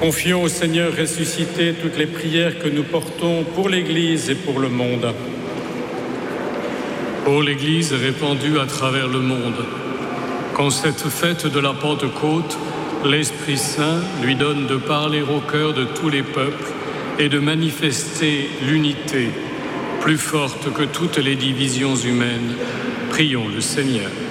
Confions au Seigneur ressuscité toutes les prières que nous portons pour l'Église et pour le monde. Pour l'Église répandue à travers le monde, qu'en cette fête de la Pentecôte, l'Esprit Saint lui donne de parler au cœur de tous les peuples et de manifester l'unité, plus forte que toutes les divisions humaines. Prions le Seigneur.